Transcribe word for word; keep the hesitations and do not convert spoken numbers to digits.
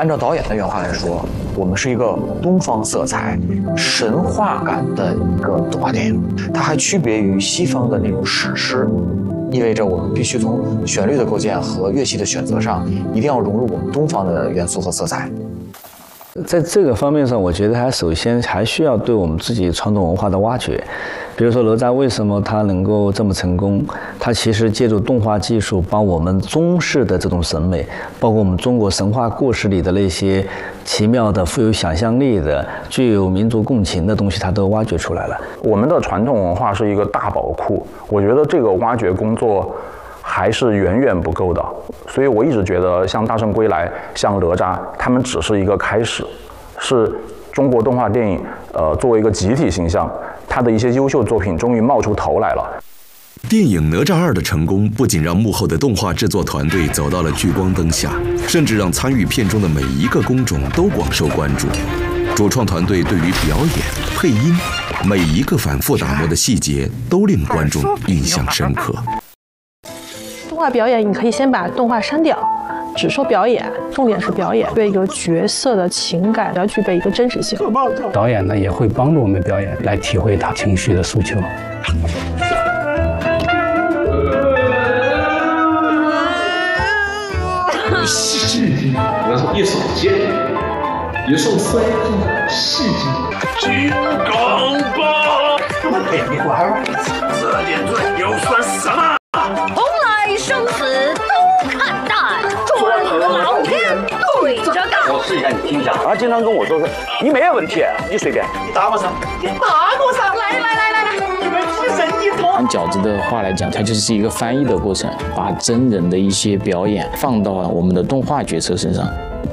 按照导演的原话来说，我们是一个东方色彩、神话感的一个动画电影，它还区别于西方的那种史诗，意味着我们必须从旋律的构建和乐器的选择上，一定要融入我们东方的元素和色彩。 在这个方面上，我觉得还首先还需要对我们自己传统文化的挖掘。比如说哪吒为什么它能够这么成功？它其实借助动画技术，把我们中式的这种审美，包括我们中国神话故事里的那些奇妙的、富有想象力的、具有民族共情的东西，它都挖掘出来了。 我们的传统文化是一个大宝库，我觉得这个挖掘工作还是远远不够的，所以我一直觉得像《大圣归来》、像哪吒，他们只是一个开始，是中国动画电影呃作为一个集体形象，它的一些优秀作品终于冒出头来了。 电影《哪吒二》的成功，不仅让幕后的动画制作团队走到了聚光灯下，甚至让参与片中的每一个工种都广受关注。主创团队对于表演、配音，每一个反复打磨的细节，都令观众印象深刻。 动画表演，你可以先把动画删掉，只说表演，重点是表演，对一个角色的情感要具备一个真实性。 导演呢也会帮助我们表演来体会他情绪的诉求。 戏剧，我说一手接，一手摔住，戏剧，金刚棒，给你玩玩，这点罪又算什么？ 从来生死都看淡，专和老天对着干。 我试一下，你听一下。 他经常跟我说说，你没有问题，你随便。 你打我上，你打我上，来来来来来，你们一人一头。 按饺子的话来讲，它就是一个翻译的过程，把真人的一些表演放到我们的动画角色身上。